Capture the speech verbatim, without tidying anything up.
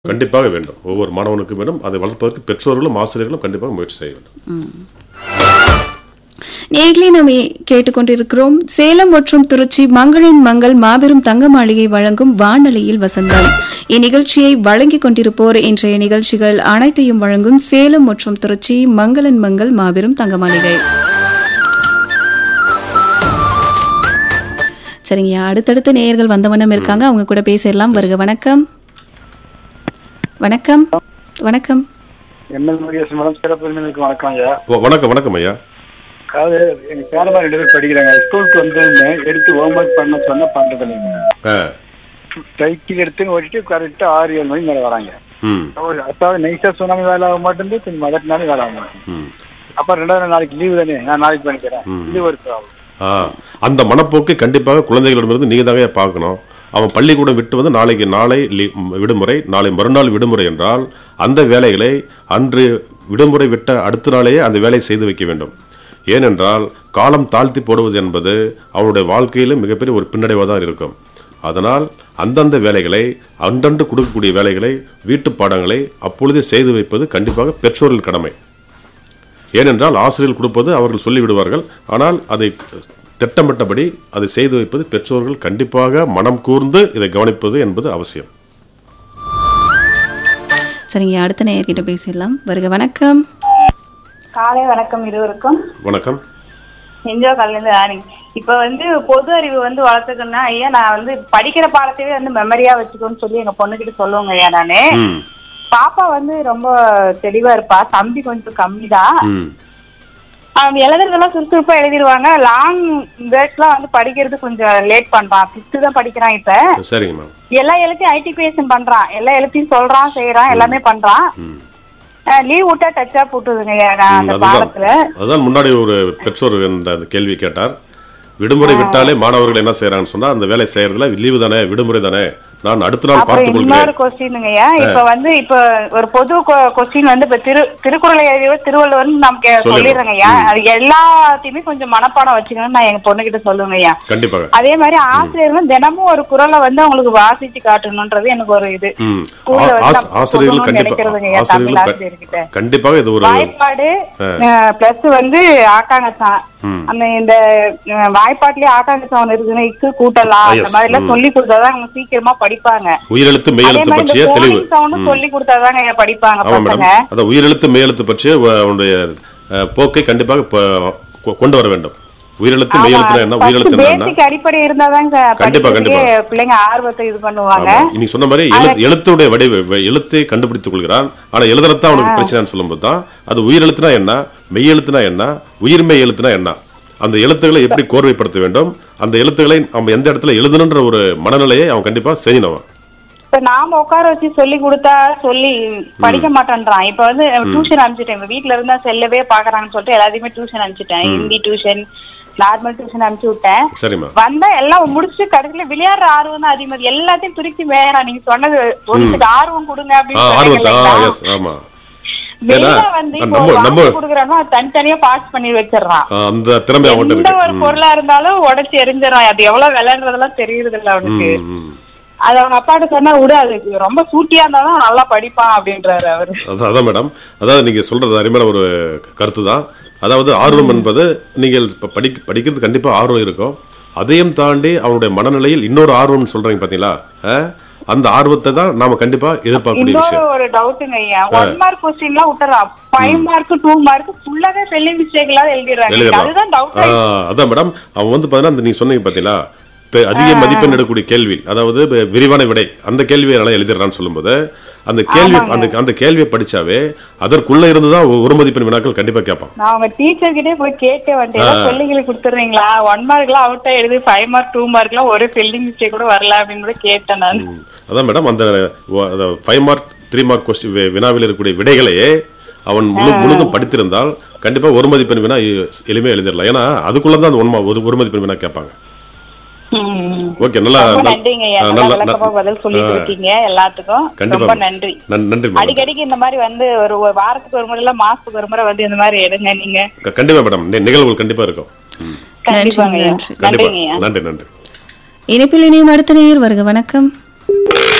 கண்டிப்பாக வேண்டும். ஒவ்வொரு மாணவனுக்கும் வேண்டும். அதை வளர்ப்பதற்கு பெற்றோர்களும் ஆசிரியர்களும் கண்டிப்பாக முயற்சி செய்ய வேண்டும். நேர்களை நாம் கேட்டுக்கொண்டிருக்கிறோம். சேலம் மற்றும் திருச்சி மங்களின் மங்கள் மாபெரும் தங்க மாளிகை வழங்கும் வானொலியில் வசந்தம். இந்நிகழ்ச்சியை வழங்கிக் கொண்டிருப்போர் இன்றைய நிகழ்ச்சிகள் அனைத்தையும் வழங்கும் சேலம் மற்றும் திருச்சி மங்களின் மங்கள் மாபெரும் தங்க மாளிகை. சரிங்க, அடுத்தடுத்த நேயர்கள் வந்தவண்ணம் இருக்காங்க. அவங்க கூட பேசலாம். வருக. வணக்கம். வணக்கம். வணக்கம். வணக்கம். வணக்கம் ஐயா. அதாவது எங்க பேரமா ரெண்டு பேர் படிக்கிறாங்க. ஸ்கூலுக்கு வந்து எடுத்து ஹோம் ஒர்க் பண்ண சொன்னா பண்றது இல்லைங்க. சைக்கிள் எடுத்து ஓட்டிட்டு கரெக்டா ஆறு ஏழு மணி மேல வராங்க. அதாவது நைஸா சொன்னாங்க வேலை ஆக மாட்டேங்குது. கொஞ்சம் மதட்டினாலும் வேலை ஆக மாட்டேங்குது. அப்ப ரெண்டாவது நாளைக்கு லீவு தானே, நான் நாளைக்கு பண்ணிக்கிறேன். லீவ் இருக்கு. அந்த மனப்போக்கு கண்டிப்பாக குழந்தைகளிடமிருந்து நீங்க தாங்க பார்க்கணும். அவன் பள்ளிக்கூடம் விட்டு வந்து நாளைக்கு நாளை விடுமுறை, நாளை மறுநாள் விடுமுறை என்றால் அந்த வேலைகளை அன்று விடுமுறை விட்ட அடுத்த நாளையே அந்த வேலையை செய்து வைக்க வேண்டும். ஏனென்றால் காலம் தாழ்த்தி போடுவது என்பது அவனுடைய வாழ்க்கையிலும் மிகப்பெரிய ஒரு பின்னடைவாக தான் இருக்கும். அதனால் அந்தந்த வேலைகளை அன்றன்று கொடுக்கக்கூடிய வேலைகளை வீட்டு பாடங்களை அப்பொழுதே செய்து வைப்பது கண்டிப்பாக பெற்றோர்கள் கடமை. ஏனென்றால் ஆசிரியர்கள் கொடுப்பது அவர்கள் சொல்லிவிடுவார்கள். ஆனால் அதை திட்டமிட்டபடி அதை செய்து வைப்பது பெற்றோர்கள் கண்டிப்பாக மனம் கூர்ந்து இதை கவனிப்பது என்பது அவசியம். சரிங்க, அடுத்த நேயர்கிட்ட பேசிடலாம். வருக. வணக்கம். காலை வணக்கம் இருவருக்கும். வணக்கம். என்ஜோ கல்லேருந்து ராணி. இப்ப வந்து பொது அறிவு வந்து வளர்த்துக்கணும்னா ஐயா, நான் வந்து படிக்கிற பாடத்தையே வந்து மெமரியா வச்சுக்கோன்னு சொல்லி எங்க பொண்ணுகிட்ட சொல்லுவாங்க ஐயா. நானு பாப்பா வந்து ரொம்ப தெளிவா இருப்பா, தம்பி கொஞ்சம் கம்மிதான். அவங்க எழுதுறதெல்லாம் சுறுசுறுப்பா எழுதிருவாங்க. லாங் வேர்ட்ஸ் எல்லாம் வந்து படிக்கிறது கொஞ்சம் லேட் பண்றான். பிப்த் தான் படிக்கிறான் இப்ப. சரிங்க. எல்லா எழுத்தையும் ஐடிபிஎஸ் பண்றான். எல்லா எழுத்தையும் சொல்றான், செய்யறான், எல்லாமே பண்றான். லீவ் விட்டா டச்சா போட்டுதுங்க அந்த பாடத்துல. அதான் முன்னாடி ஒரு பெற்றோர் இந்த கேள்வி கேட்டார். விடுமுறை விட்டாலே மாணவர்கள் என்ன செய்யறாங்கன்னு சொன்னா அந்த வேலை செய்யறதுல லீவு தானே, விடுமுறை தானே, நான் அடுத்த நாள் பார்த்துக் கொள்கிறேன். இன்னொரு கொஸ்டினுங்கய்யா, இப்ப வந்து இப்ப ஒரு பொது கொஸ்டின் வந்து இப்ப திரு திருக்குறளை எழுதியவர் திருவள்ளுவர் நமக்கு சொல்லிடுறேங்கய்யா. அது எல்லாத்தையுமே கொஞ்சம் மனப்பாடம் வச்சுக்கணும்னு நான் எங்க பொண்ணு கிட்ட சொல்லுவேங்கய்யா. கண்டிப்பாக. அதே மாதிரி ஆசிரியர்களும் தினமும் ஒரு குறளை வந்து அவங்களுக்கு வாசிச்சு காட்டணும்ன்றது எனக்கு ஒரு இது. ஆசிரியர்கள் கண்டிப்பாக இது ஒரு வாய்ப்பாடு பிளஸ் வந்து ஆக்காங்கச்சான், அந்த இந்த வாய்ப்பாட்டிலேயே ஆக்காங்கச்சான் இருக்குன்னு இக்கு கூட்டலாம் அந்த மாதிரி எல்லாம் சொல்லி கொடுத்தாதான் அவங்க சீக்கிரமா படிப்பாங்க. உயிரெழுத்து மெய்யெழுத்து பற்றிய தெளிவு சொல்லி கொடுத்தாதாங்க படிப்பாங்க பசங்க. அத உயிரெழுத்து மெய்யெழுத்து பற்றிய அவனுடைய போக்கை கண்டிப்பாக கொண்டு வர வேண்டும். உயிரெழுத்து மெய்யெழுத்து என்ன, உயிரெழுத்து என்ன அடிப்படை இருந்தாதாங்க கண்டிப்பா கண்டிப்பா பிள்ளைங்க ஆர்வத்தை இது பண்ணுவாங்க. நீ சொன்ன மாதிரி எழுத்துடைய வடிவ எழுத்தை கண்டுபிடித்துக் கொள்கிறான். ஆனா எழுதுறதான் அவனுக்கு பிரச்சனைன்னு சொல்லும்போது தான் அது உயிரெழுத்துனா என்ன, மெய்யெழுத்துனா என்ன, உயிர்மெய் எழுத்துனா என்ன, அந்த எழுத்துக்களை எப்படி கோர்வைப்படுத்த வேண்டும், அந்த எழுத்துக்களை நம்ம எந்த இடத்துல எழுதணுன்ற ஒரு மனநிலையை அவன் கண்டிப்பா செய்யணும். இப்ப நாம உட்கார வச்சு சொல்லி கொடுத்தா சொல்லி படிக்க மாட்டேன்றான். இப்ப வந்து டியூஷன் அனுப்பிச்சிட்டேன். வீட்டுல இருந்தா செல்லவே பாக்குறாங்கன்னு சொல்லிட்டு எல்லாத்தையுமே tuition அனுப்பிச்சிட்டேன். Hindi tuition, normal tuition அனுப்பிச்சு விட்டேன். வந்தா எல்லாம் முடிச்சு கடைசியில விளையாடுற ஆர்வம் தான் அதிகமா. எல்லாத்தையும் துருக்கி வேற நீங்க சொன்னது ஒன்றுக்கு ஆர்வம் கொடுங்க அப்படின்னு தனித்தனியா பாஸ் பண்ணி வச்சிடறான். எந்த ஒரு பொருளா இருந்தாலும் உடைச்சு எரிஞ்சிடறான். அது எவ்வளவு விளையாடுறதெல்லாம் தெரியுது இல்ல அவனுக்கு. அது அவங்க அப்பாட்ட சொன்னா விட அது ரொம்ப சூட்டியா இருந்தாலும் நல்லா படிப்பான் அப்படின்றாரு அவரு. அதான் மேடம், அதாவது நீங்க சொல்றது அருமையான ஒரு கருத்து தான். அதாவது ஆர்வம் என்பது நீங்கள் படி படிக்கிறது கண்டிப்பா ஆர்வம் இருக்கும். அதையும் தாண்டி அவனுடைய மனநிலையில் இன்னொரு ஆர்வம் சொல்றீங்க பாத்தீங்களா, அந்த ஆர்வத்தை தான் நாம கண்டிப்பா எதிர்பார்க்கக்கூடிய விஷயம். ஒரு டவுட்டுங்க ஐயா, ஒன் மார்க் கொஸ்டின் எல்லாம் விட்டுறான். ஃபைவ் மார்க் டூ மார்க் ஃபுல்லாவே ஸ்பெல்லிங் மிஸ்டேக் எல்லாம் எழுதிடுறாங்க. அதுதான் டவுட். அதான் மேடம், அவன் வந்து பாத்தீங்கன்னா நீங்க சொன்னீங்க பாத்தீங்களா, அதிக மதிப்பெண் எடுக்கக்கூடிய கேள்வி, அதாவது விரிவான விடை, அந்த கேள்வியை நல்லா எழுதிடுறான்னு சொல்லும்போது அந்த கேள்வி அந்த அந்த கேள்வியை படிச்சாவே அதற்குள்ள இருந்துதான் ஒரு மதிப்பெண் வினாக்கள் கண்டிப்பா கேட்பான். நான் அவங்க டீச்சர் கிட்டே போய் கேட்டே வந்துட்டேன், சொல்லிகளை கொடுத்துறீங்களா, ஒன் மார்க் எல்லாம் அவுட்டா எழுதி ஃபைவ் மார்க் டூ மார்க் எல்லாம் ஒரு ஸ்பெல்லிங் மிஸ்டேக் கூட வரல அப்படின்னு கூட கேட்டேன் நான். அதான் மேடம், அந்த five mark three mark question வினாவில் இருக்கக்கூடிய விடைகளையே அவன் முழு முழுதும் படித்திருந்தால் கண்டிப்பா ஒரு மதிப்பெண் வினா எளிமையா எழுதிடலாம். ஏன்னா அதுக்குள்ளதான் ஒரு ஒரு மதிப்பெண் வினா கேட்பாங்க. ஓகே, நல்லா பதில் சொல்லிட்டு இருக்கீங்க எல்லாத்துக்கும். ரொம்ப நன்றி. நன்றி. அடிக்கடிக்கு இந்த மாதிரி வந்து ஒரு வாரத்துக்கு ஒரு முறை இல்ல மாசத்துக்கு ஒரு முறை வந்து இந்த மாதிரி எடுங்க நீங்க. கண்டிப்பா மேடம், நிகழ்வுகள் கண்டிப்பா இருக்கும். நன்றி நன்றி. நன்றி நன்றி. இணைப்பில் இனியும் அடுத்த நேயர் வருக. வணக்கம்.